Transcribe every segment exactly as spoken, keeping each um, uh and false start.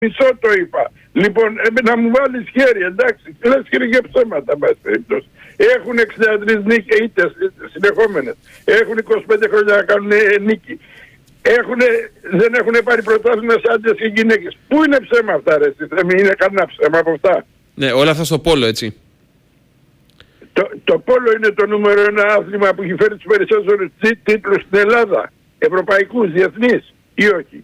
μισό το είπα. Λοιπόν, ε, να μου βάλεις χέρι, εντάξει. Λες και είναι και ψέματα, μπας περιπτώσει. Έχουν εξήντα τρεις νίκες, είτε συνεχόμενες. Έχουν είκοσι πέντε χρόνια να κάνουν νίκη. Έχουνε, δεν έχουν πάρει πρωτάθλημα σε άντρες και γυναίκες. Πού είναι ψέμα αυτά, ρε Θέμη, είναι κανένα ψέμα από αυτά? Ναι, όλα αυτά στο πόλο, έτσι. Το, το πόλο είναι το νούμερο ένα άθλημα που έχει φέρει τους περισσότερους τίτλους στην Ελλάδα. Ευρωπαϊκούς, διεθνείς ή όχι?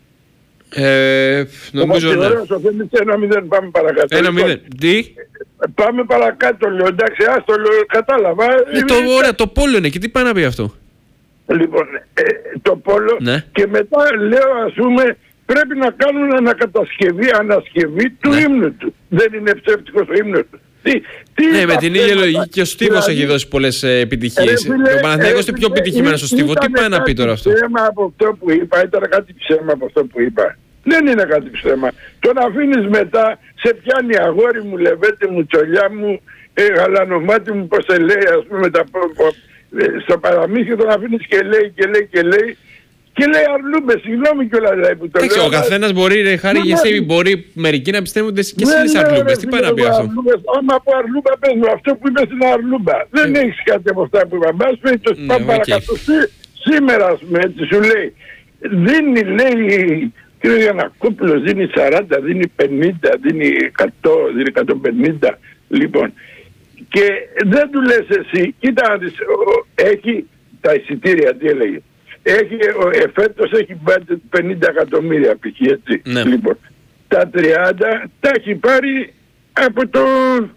Ε, νομίζω ναι. Ένα μηδέν, πάμε παρακάτω. Ένα μηδέν. Τι? Πάμε παρακάτω, λέω. Εντάξει, άστο, λέω, κατάλαβα. Ε, το, ωραία, το πόλο είναι και τι πάει να πει αυτό? Λοιπόν, ε, το πόλο, ναι. Και μετά λέω, ας πούμε, πρέπει να κάνουν ανακατασκευή, ανασκευή του ναι. ύμνου του. Δεν είναι ψεύτικος το ύμνο του. Τι, τι ναι, με την ίδια λογική και ο Στίβος δηλαδή, έχει δώσει πολλές ε, επιτυχίες. Ο Παναθηναϊκός είναι πιο επιτυχημένος στο Στίβο. Τι πάει να πει τώρα αυτό? Ψέμα από αυτό που είπα, ήταν κάτι ψέμα από αυτό που είπα. Δεν είναι κάτι ψέμα. Το να αφήνεις μετά, σε πιάνει αγόρι μου, λεβέτη μου, τσολιά μου, ε, γαλανομάτι μου, πώς σε λέει, ας πούμε, τα, ε, στο παραμύθι τον αφήνεις και λέει και λέει και λέει. Και λέει Αρλούμπε, συγγνώμη κιόλας λέει που το λέω. Ο καθένας μπορεί, ρε Χάρη, ναι, εσύ μπορεί μερικοί να πιστεύουν ότι και εσύ είσαι Αρλούμπες. Τι πάει να πει αυτό? Άμα από Αρλούμπα πες μου, αυτό που είπες είναι Αρλούμπα. Δεν έχεις κάτι από αυτά που είπα. Μπας πες το πάμε παρακάτω. Σήμερα, ας πούμε, έτσι σου λέει. Δίνει, λέει, κύριε Γιαννακόπουλος, δίνει σαράντα, δίνει πενήντα, δίνει εκατό, δίνει εκατόν πενήντα. Λοιπόν, και δεν του λες εσύ, κοίτα, έχει τα εισιτήρια, τι έλεγε. Έχει, εφέτος έχει πάρει πενήντα εκατομμύρια π.χ. έτσι. Ναι. Λοιπόν, τα τριάντα τα έχει πάρει από το...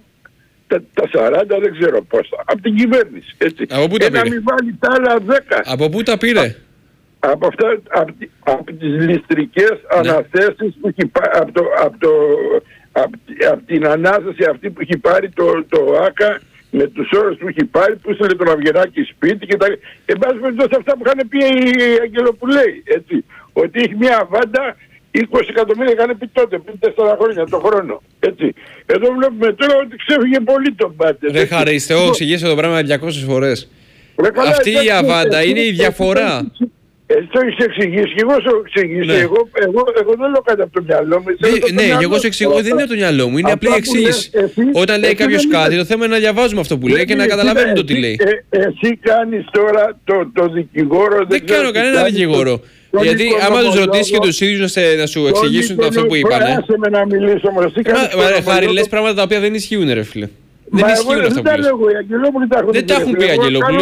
Τα, τα σαράντα δεν ξέρω πόσα. Από την κυβέρνηση. Έτσι. Από πού τα πήρε? Να μην βάλει τα άλλα δέκα. Από πού τα πήρε? Α, από, αυτά, από, από τις ληστρικές ναι. αναθέσεις που έχει πάρει, από, το, από, το, από, από την ανάσταση αυτή που έχει πάρει το, το ΆΚΑ, με τους όρους που έχει πάρει, που ήθελε τον Αυγεράκη σπίτι και τα... Εν πάση περιπτώσει αυτά που είχαν πει η Αγγελοπουλέη, έτσι. Ότι έχει μια βάντα είκοσι εκατομμύρια είχαν πει τότε, πριν τέσσερα χρόνια το χρόνο, έτσι. Εδώ βλέπουμε τώρα ότι ξέφυγε πολύ τον Μπάτε. Δεν χαρίστε, εγώ εξηγήσω το πράγμα διακόσιες φορές. Αυτή η αβάντα είναι η διαφορά. Εσύ το έχεις εξηγήσει και εγώ σου εξηγήσει. Ναι. Εγώ, εγώ, εγώ δεν λέω κάτι από το μυαλό μου. Ναι, ναι εγώ σου εξηγώ, δεν είναι από το μυαλό μου, είναι απλή εξήγηση. Όταν λέει κάποιος κάτι, το θέμα είναι να διαβάζουμε αυτό που λέει και να καταλαβαίνουμε το τι λέει. Εσύ κάνεις τώρα το δικηγόρο. Δεν κάνω κανένα δικηγόρο. Γιατί άμα τους ρωτήσεις και τους ίδιους να σου εξηγήσουν αυτό που είπανε. Άσε με να μιλήσω όμως. Χάρη, λες πράγματα τα οποία δεν ισχύουν, ρε φίλε. Δεν ισχύουν αυτά που λες. Δεν τα έχουν πει οι Αγγελόπουλοι.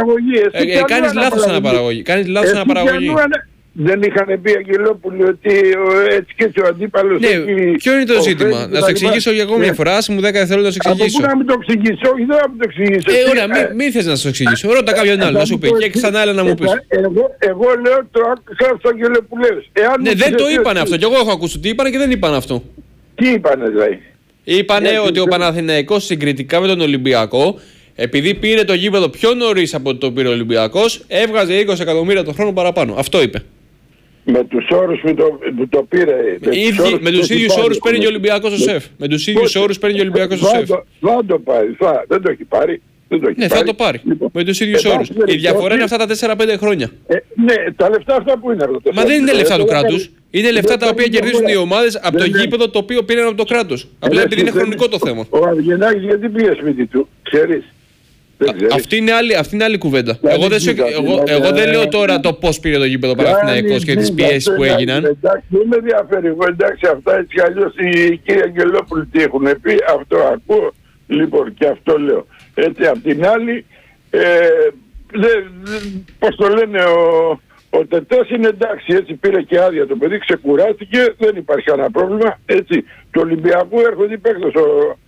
Κάνεις λάθος αναπαραγωγή. Κάνεις λάθος αναπαραγωγή. Δεν είχαν πει οι Αγγελόπουλοι ότι έτσι και έτσι ο αντίπαλος... Ναι, ποιο είναι το ζήτημα? Να σου εξηγήσω για ακόμα μια φορά, άσε μου δέκα δευτερόλεπτα να σου εξηγήσω. Από πού να μην το εξηγήσω? Όχι, δεν να μην το εξηγήσω. Ε, ωραία, μην θες να σου εξηγήσω. Ρώτα κάποιον άλλο να σου πει και ξανά άλλα να μου πεις. Εγώ λέω το άκουσα στο Αγγελόπουλες. Ναι, δεν το είπανε αυτό. Κι εγώ έχω ακούσει τι είπανε και δεν είπαν αυτό. Τι είπανε δηλαδή? Είπανε yeah, ότι ο Παναθηναϊκός συγκριτικά με τον Ολυμπιακό, επειδή πήρε το γήπεδο πιο νωρίς από το πήρε ο Ολυμπιακός, έβγαζε είκοσι εκατομμύρια το χρόνο παραπάνω. Αυτό είπε. Με τους όρους που το, που το πήρε. Με, ίδιοι, τους, όρους με τους ίδιους όρους παίρνει ο Ολυμπιακός ο ΣΕΦ. Με τους ίδιους όρους παίρνει ο Ολυμπιακός ο ΣΕΦ. Θα το πάρει, θα, δεν το έχει πάρει. Δεν το έχει ναι, πάρει. θα το πάρει. Λοιπόν, με τους ίδιους όρους. Η διαφορά είναι αυτά τα τέσσερα πέντε χρόνια. Ε, ναι, τα λεφτά αυτά που είναι. Αυτό, Μα δεν είναι λεφτά του κράτους. Είναι λεφτά τα οποία κερδίζουν οι ομάδες από το γήπεδο το οποίο πήραν από το κράτος. Απλά επειδή είναι χρονικό το θέμα. Ο Αυγενάκης γιατί πήγε σπίτι του, ξέρεις? Αυτή είναι άλλη, αυτή είναι άλλη κουβέντα. Εγώ δεν, σου, εγώ, εγώ δεν λέω τώρα το πώς πήρε το γήπεδο Παναθηναϊκός και τις πιέσεις που έγιναν. Εντάξει, δεν με ενδιαφέρει εγώ, εντάξει, αυτά έτσι αλλιώς οι κύριοι Αγγελόπουλοι τι έχουν πει, αυτό ακούω, λοιπόν και αυτό λέω. Έτσι απ' την άλλη, ε, δε, δε, πώς το λένε, ο, ο Τετές είναι εντάξει, έτσι πήρε και άδεια το παιδί, ξεκουράστηκε, δεν υπάρχει κανένα πρόβλημα, έτσι. Του Ολυμπιακού έρχονται οι παίκτες, ο,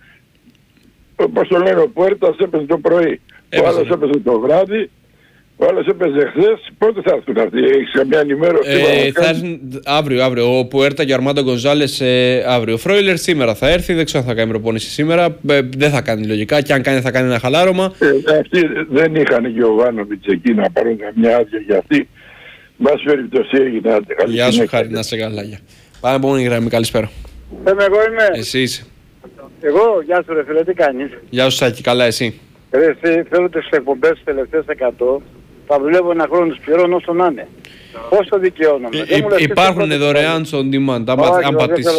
όπως το λένε, ο Πουέρτας έπαιζε το πρωί, έπαιζε. Ο άλλος έπαιζε το βράδυ, ο άλλος έπαιζε χθες. Πότε θα έρθουν αυτοί, έχεις καμιά ενημέρωση? Ε, θα έρθουν αύριο, αύριο. Ο Πουέρτα και ο Αρμάντο Γκονζάλες ε, αύριο. Ο Φρόιλερ σήμερα θα έρθει, δεν ξέρω αν θα κάνει προπόνηση σήμερα. Ε, δεν θα κάνει λογικά, και αν κάνει θα κάνει ένα χαλάρωμα. Ε, αυτοί δεν είχαν Γιωβάνοβιτς εκεί να πάρουν καμιά άδεια για αυτή. Μπας περιπτώσει έγινε. Γεια σου, Χάρη, να είσαι καλά. Πάμε επόμενη γραμμή, καλησπέρα. Είμαι εγώ είμαι. Εσύ είσαι. Εγώ, γεια σου ρε φίλε, τι κάνεις? Γεια σου Σάκη, καλά εσύ? Ρε εσύ, θέλω τις εκπομπές τις τελευταίες εκατό, τα δουλεύω ένα χρόνο, τους πληρώνω όσο να είναι. Πώς το δικαιώνομαι. Υπάρχουν δωρεάν on demand, αν πατήσεις.